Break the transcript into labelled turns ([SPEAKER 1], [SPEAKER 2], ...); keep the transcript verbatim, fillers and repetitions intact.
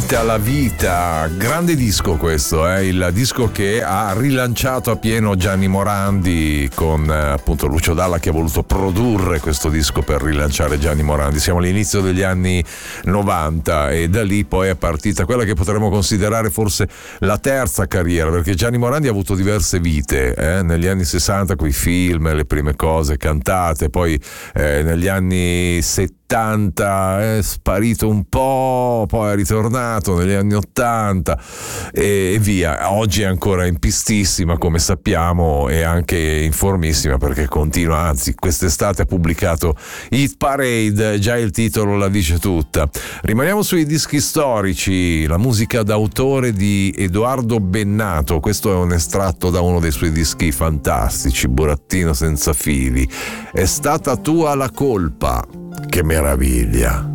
[SPEAKER 1] Vita la vita, grande disco questo, eh? Il disco che ha rilanciato a pieno Gianni Morandi con eh, appunto Lucio Dalla, che ha voluto produrre questo disco per rilanciare Gianni Morandi. Siamo all'inizio degli anni novanta e da lì poi è partita quella che potremmo considerare forse la terza carriera, perché Gianni Morandi ha avuto diverse vite, eh? Negli anni sessanta quei film, le prime cose cantate, poi eh, negli anni settanta è sparito un po', poi è ritornato negli anni ottanta e, e via. Oggi è ancora in pistissima, come sappiamo, e anche in formissima, perché continua, anzi quest'estate ha pubblicato Hit Parade, già il titolo la dice tutta. Rimaniamo sui dischi storici, la musica d'autore di Edoardo Bennato. Questo è un estratto da uno dei suoi dischi fantastici, Burattino senza fili. È stata tua la colpa. Che meraviglia!